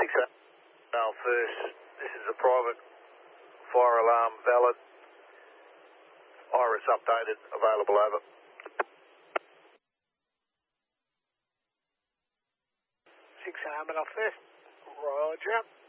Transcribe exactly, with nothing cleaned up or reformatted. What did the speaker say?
six Now first, this is a private fire alarm, valid. Iris updated, available, over. six Harmon off first. Roger.